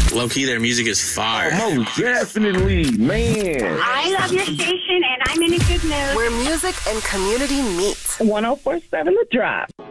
Low key, their music is fire. Most definitely, man. I love your station, and I'm in a good mood. Where music and community meet. 104.7 The Drop.